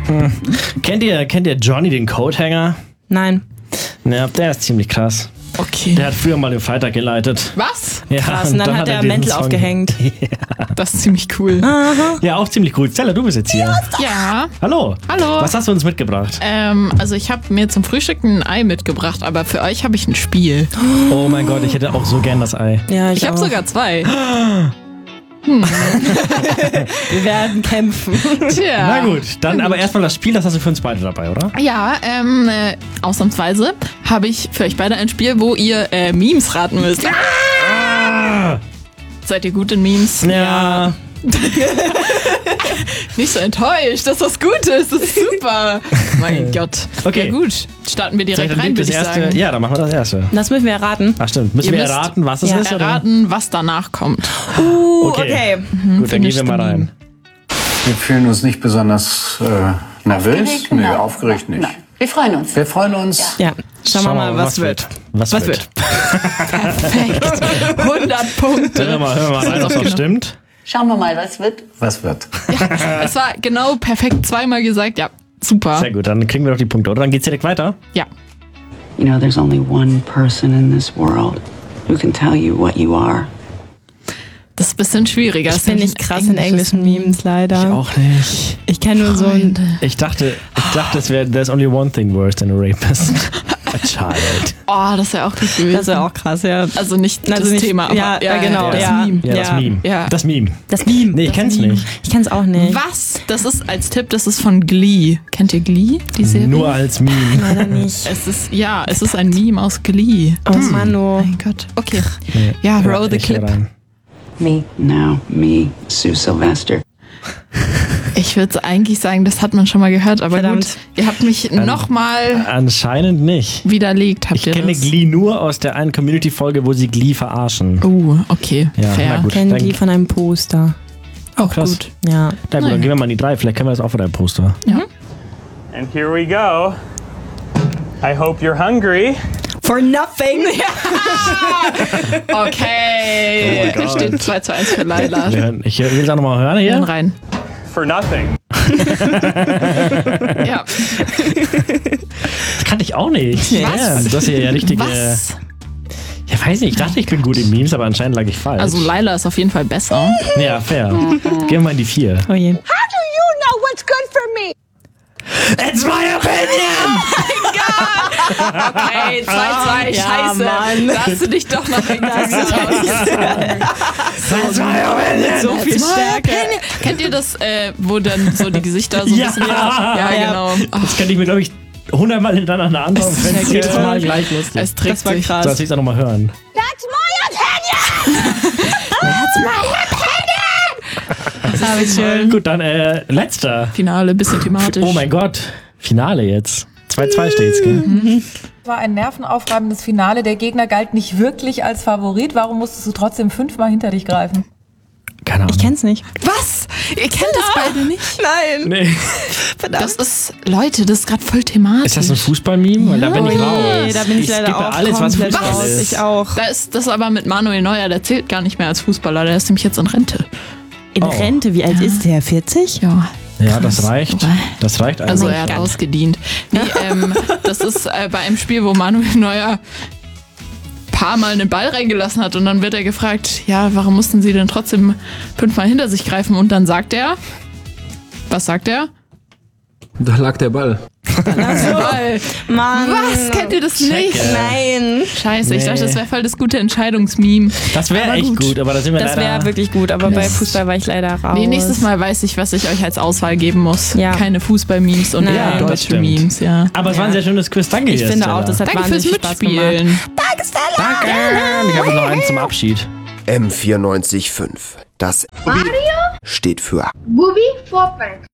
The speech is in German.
Kennt ihr Johnny, den Coathanger? Nein. Ja, der ist ziemlich krass. Okay. Der hat früher mal den Freitag geleitet. Was? Ja, Krass, und dann hat er diesen Mäntel Song- aufgehängt. Das ist ziemlich cool. Ja, auch ziemlich cool. Stella, du bist jetzt hier. Ja. Hallo. Hallo. Was hast du uns mitgebracht? Also ich habe mir zum Frühstück ein Ei mitgebracht, aber für euch habe ich ein Spiel. Oh mein Gott, ich hätte auch so gern das Ei. Ja, Ich habe auch. sogar 2. Wir werden kämpfen. Tja. Na gut, dann aber erstmal das Spiel, das hast du für uns beide dabei, oder? Ja, ausnahmsweise habe ich für euch beide ein Spiel, wo ihr Memes raten müsst. Seid ihr gut in Memes? Ja. Nicht so enttäuscht, dass das gut ist. Das ist super. Mein Gott. Okay. Ja gut, starten wir direkt rein, würde das ich erste. sagen. Ja, dann machen wir das erste. Das müssen wir erraten. Ach stimmt. Müssen Ihr wir müsst erraten, was es ist? Oder? Erraten, was danach kommt. Okay. Gut, dann gehen wir mal rein. Wir fühlen uns nicht besonders nervös. Aufgeregt? Nee, Nein. aufgeregt nicht. Nein. Wir freuen uns. Wir freuen uns. Ja, schauen wir mal, was wird. Was wird? Perfekt. 100 Punkte. Hören wir mal rein, ob das stimmt. Schauen wir mal, was wird. Was wird? Es war genau perfekt zweimal gesagt. Ja, super. Sehr gut, dann kriegen wir doch die Punkte, oder? Dann geht's direkt weiter. Ja. You know, there's only one person in this world who can tell you what you are. Das ist ein bisschen schwieriger. Ich bin nicht krass in englischen Memes, leider. Auch nicht. Ich kenne nur so ein... Ich dachte, es wäre There's only one thing worse than a rapist. A child. Oh, das wäre auch gefühlt. Das wäre auch krass, ja. Also nicht das Also nicht- Thema, aber ja, genau, das ja. Meme. Ja, das Ja. Meme. Ja. Das Meme. Das Meme. Nee, ich kenn's nicht. Ich kenn's auch nicht. Was? Das ist als Tipp, das ist von Glee. Kennt ihr Glee, die Serie? Nur als Meme. Leider nicht. Es ist ein Meme aus Glee. Oh Mann, oh. Mein Gott. Okay. Ja, roll the Ich geh clip. rein. Me, Sue Sylvester. Ich würde eigentlich sagen, das hat man schon mal gehört, aber Verdammt. gut. Ihr habt mich nochmal Anscheinend nicht. widerlegt. Habt Ich ihr kenne das? Glee nur aus der einen Community-Folge, wo sie Glee verarschen. Okay. Ja, fair. na gut. Kennen Dann- die von einem Poster. Auch krass. gut. Ja. Na gut, dann gehen wir mal in die 3. Vielleicht können wir das auch von deinem Poster. And here we go. I hope you're hungry. For nothing. Okay. Oh mein Gott. Steht 2:1 für Laila. Ich will es auch nochmal hören Hören hier. rein. For nothing. Ja. Das kannte ich auch nicht. Was? Ja, das ist ja richtige... Was? Ja, weiß nicht. Ich dachte, ich bin gut in Memes, aber anscheinend lag ich falsch. Also Laila ist auf jeden Fall besser. Ja, fair. Gehen wir mal in die 4. Oh je. It's my opinion! Okay, 2:2, Ja, scheiße. Mann. Da hast du dich doch noch irgendwas That's my opinion! So viel Stärke. Kennt ihr das, wo dann so die Gesichter so ein Ja. bisschen... Ja, genau. Oh, Das kann ich mir, glaube ich, 100-mal hintereinander anschauen. Es ist Wenn es sehr jedes gut. Mal gleich lustig. es trägt Das war sich. krass. So, lass ich es auch nochmal hören. Das habe ich schön. Gut, dann letzter. Finale, bisschen thematisch. Oh mein Gott. Finale jetzt. 2:2 steht's, gell? War ein nervenaufreibendes Finale. Der Gegner galt nicht wirklich als Favorit. Warum musstest du trotzdem 5-mal hinter dich greifen? Keine Ahnung. Ich kenn's nicht. Was? Ihr kennt das beide nicht? Nein. Nee. Das ist, Leute, das ist gerade voll thematisch. Ist das ein Fußball-Meme? Weil da bin ich Oh raus. je, da bin ich leider skippe auch alles, was komplett Fußball raus. ist. Ich auch. Da ist das aber mit Manuel Neuer, der zählt gar nicht mehr als Fußballer, der ist nämlich jetzt in Rente. In Rente, wie alt ist der? 40? Ja. Ja, das reicht. Das reicht Also eigentlich. er hat ausgedient. Nee, das ist bei einem Spiel, wo Manuel Neuer ein paar Mal einen Ball reingelassen hat und dann wird er gefragt, ja, warum mussten sie denn trotzdem 5-mal hinter sich greifen? Und dann sagt er, was sagt er? Da lag der Ball. Ball. Mann. Was? Kennt ihr das nicht? Nein. Scheiße, ich Nee. dachte, das wäre voll das gute Entscheidungsmeme. Das wäre Aber echt gut, aber da sind wir Das leider... wäre wirklich gut, aber bei Fußball war ich leider raus. Nee, nächstes Mal weiß ich, was ich euch als Auswahl geben muss. Ja. Keine Fußball-Memes und Nein. eher Ja, das deutsche stimmt. Memes, ja. Aber es war ein sehr schönes Quiz. Danke Ich dir, finde Stella. auch, das hat Danke fürs wahnsinnig Spaß gemacht. Mitspielen. Danke. Ich habe noch einen zum Abschied. M94.5. Das Mario steht für Booby Fortnite.